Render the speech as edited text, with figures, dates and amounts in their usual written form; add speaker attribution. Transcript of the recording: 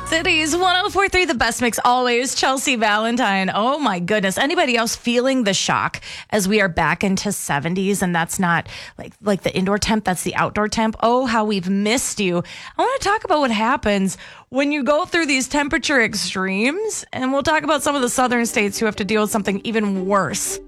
Speaker 1: Cities 104.3, the best mix always. Chelsea Valentine. Oh my goodness. Anybody else feeling the shock as we are back into 70s? And that's not like the indoor temp, that's the outdoor temp. Oh, how we've missed you. I want to talk about what happens when you go through these temperature extremes. And we'll talk about some of the southern states who have to deal with something even worse.